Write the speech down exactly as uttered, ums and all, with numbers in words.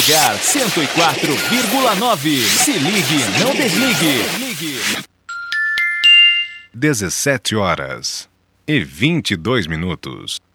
cento e quatro vírgula nove. Se ligue, não desligue. dezessete horas e vinte e dois minutos.